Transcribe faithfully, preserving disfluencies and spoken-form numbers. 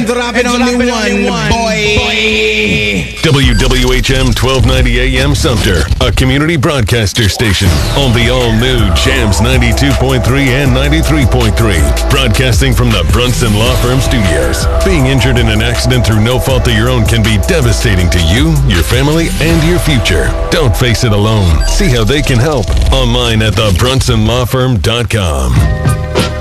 them dropping on the one, boy. W W H M twelve ninety A M Sumter, a community broadcaster station on the all-new Jams ninety-two point three and ninety-three point three. Broadcasting from the Brunson Law Firm Studios. Being injured in an accident through no fault of your own can be devastating to you, your family, and your future. Don't face it alone. See how they can help online at the brunson law firm dot com.